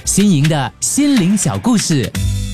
新颖的心灵小故事。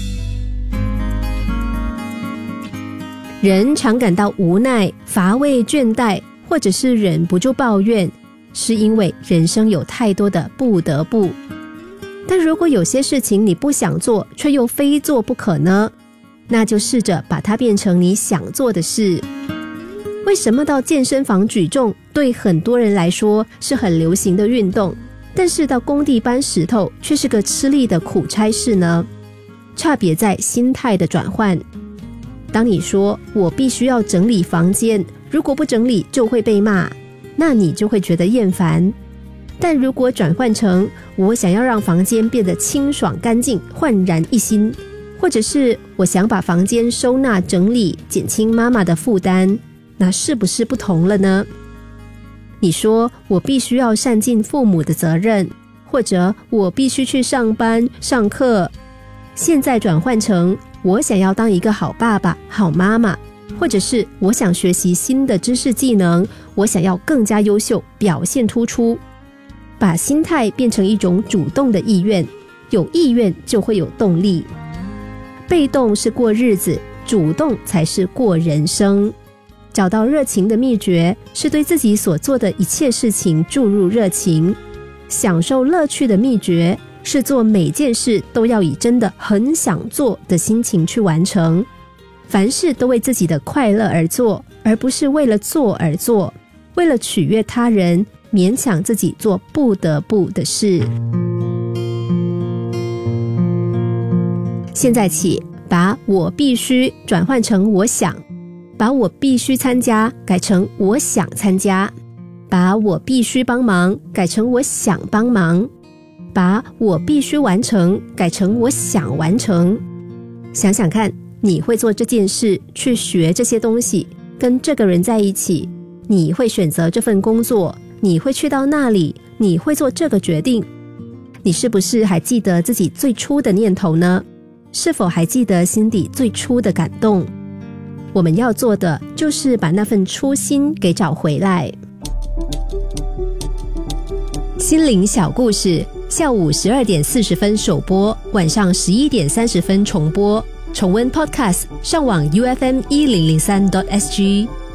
人常感到无奈、乏味、倦怠，或者是忍不住抱怨，是因为人生有太多的不得不。但如果有些事情你不想做，却又非做不可呢？那就试着把它变成你想做的事。为什么到健身房举重对很多人来说是很流行的运动，但是到工地搬石头却是个吃力的苦差事呢？差别在心态的转换。当你说我必须要整理房间，如果不整理就会被骂，那你就会觉得厌烦。但如果转换成我想要让房间变得清爽干净，焕然一新，或者是我想把房间收纳整理，减轻妈妈的负担，那是不是不同了呢？你说我必须要善尽父母的责任，或者我必须去上班上课，现在转换成我想要当一个好爸爸好妈妈，或者是我想学习新的知识技能，我想要更加优秀，表现突出。把心态变成一种主动的意愿，有意愿就会有动力。被动是过日子，主动才是过人生。找到热情的秘诀，是对自己所做的一切事情注入热情。享受乐趣的秘诀，是做每件事都要以真的很想做的心情去完成。凡事都为自己的快乐而做，而不是为了做而做，为了取悦他人，勉强自己做不得不的事。现在起，把我必须转换成我想，把我必须参加改成我想参加，把我必须帮忙改成我想帮忙，把我必须完成改成我想完成。想想看，你会做这件事，去学这些东西，跟这个人在一起，你会选择这份工作，你会去到那里，你会做这个决定。你是不是还记得自己最初的念头呢？是否还记得心底最初的感动？我们要做的就是把那份初心给找回来。心灵小故事，下午12点40分首播，晚上11点30分重播。重温 Podcast， 上网 UFM1003.SG。